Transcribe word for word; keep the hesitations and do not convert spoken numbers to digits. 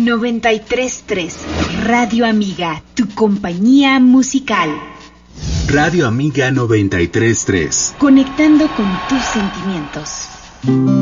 noventa y tres punto tres Radio Amiga, tu compañía musical. Radio Amiga noventa y tres punto tres. Conectando con tus sentimientos.